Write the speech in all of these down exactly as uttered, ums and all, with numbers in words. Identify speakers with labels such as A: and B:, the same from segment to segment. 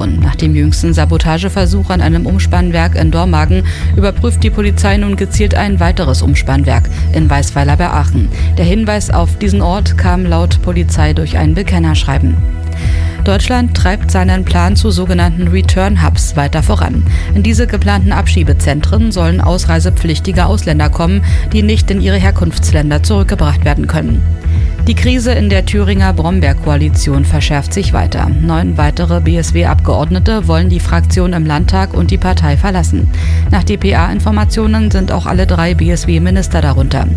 A: Spuren. Nach dem jüngsten Sabotageversuch an einem Umspannwerk in Dormagen überprüft die Polizei nun gezielt ein weiteres Umspannwerk in Weißweiler bei Aachen. Der Hinweis auf diesen Ort kam laut Polizei durch ein Bekennerschreiben. Deutschland treibt seinen Plan zu sogenannten Return-Hubs weiter voran. In diese geplanten Abschiebezentren sollen ausreisepflichtige Ausländer kommen, die nicht in ihre Herkunftsländer zurückgebracht werden können. Die Krise in der Thüringer Brombeer-Koalition verschärft sich weiter. Neun weitere B S W-Abgeordnete wollen die Fraktion im Landtag und die Partei verlassen. Nach D P A-Informationen sind auch alle drei B S W-Minister darunter.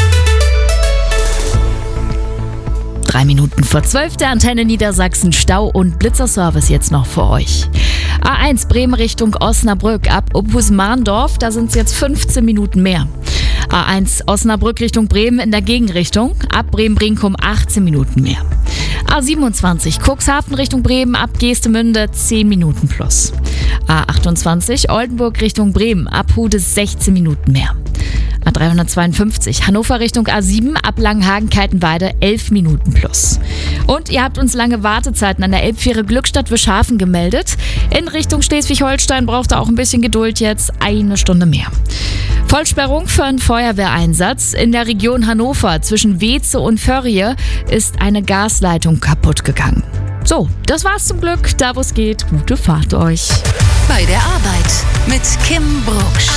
B: Drei Minuten vor zwölf, der Antenne Niedersachsen, Stau- und Blitzerservice jetzt noch für euch. A eins Bremen Richtung Osnabrück ab Oppusmahndorf, da sind es jetzt fünfzehn Minuten mehr. A eins Osnabrück Richtung Bremen in der Gegenrichtung, ab Bremen-Brinkum achtzehn Minuten mehr. A siebenundzwanzig Cuxhaven Richtung Bremen ab Geestemünde zehn Minuten plus. A achtundzwanzig Oldenburg Richtung Bremen ab Hude sechzehn Minuten mehr. A dreihundertzweiundfünfzig Hannover Richtung A sieben ab Langenhagen-Kaltenweide elf Minuten plus. Und ihr habt uns lange Wartezeiten an der Elbfähre Glückstadt-Wischhafen gemeldet. In Richtung Schleswig-Holstein braucht ihr auch ein bisschen Geduld jetzt, eine Stunde mehr. Vollsperrung für einen Feuerwehreinsatz. In der Region Hannover zwischen Weze und Förrie ist eine Gasleitung kaputt gegangen. So, das war's zum Glück. Da wo es geht, gute Fahrt euch.
C: Bei der Arbeit mit Kim Brugsch.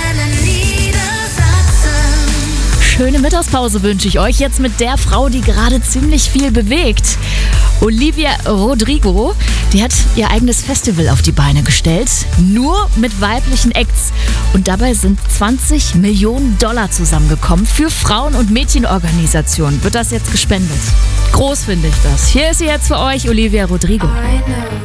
B: Schöne Mittagspause wünsche ich euch jetzt mit der Frau, die gerade ziemlich viel bewegt. Olivia Rodrigo, die hat ihr eigenes Festival auf die Beine gestellt, nur mit weiblichen Acts. Und dabei sind zwanzig Millionen Dollar zusammengekommen für Frauen- und Mädchenorganisationen. Wird das jetzt gespendet? Groß finde ich das. Hier ist sie jetzt für euch, Olivia Rodrigo.